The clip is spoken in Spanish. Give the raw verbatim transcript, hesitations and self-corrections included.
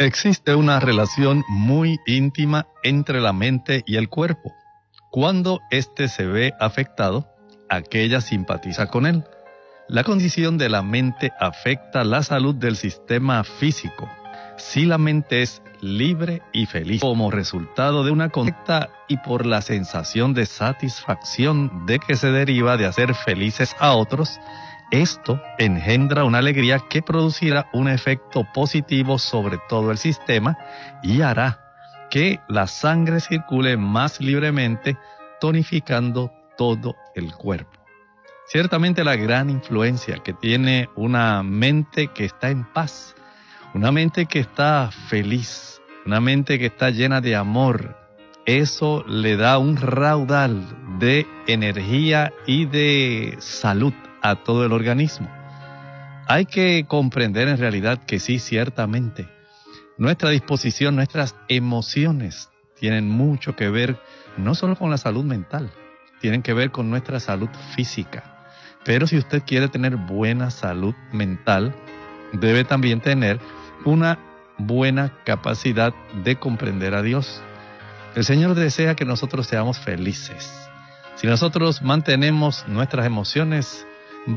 Existe una relación muy íntima entre la mente y el cuerpo. Cuando éste se ve afectado, aquella simpatiza con él. La condición de la mente afecta la salud del sistema físico. Si la mente es libre y feliz como resultado de una conducta y por la sensación de satisfacción de que se deriva de hacer felices a otros, esto engendra una alegría que producirá un efecto positivo sobre todo el sistema y hará que la sangre circule más libremente, tonificando todo el cuerpo. Ciertamente la gran influencia que tiene una mente que está en paz, una mente que está feliz, una mente que está llena de amor, eso le da un raudal de energía y de salud a todo el organismo. Hay que comprender en realidad que sí, ciertamente, nuestra disposición, nuestras emociones tienen mucho que ver no solo con la salud mental, tienen que ver con nuestra salud física. Pero si usted quiere tener buena salud mental, debe también tener una buena capacidad de comprender a Dios. El Señor desea que nosotros seamos felices. Si nosotros mantenemos nuestras emociones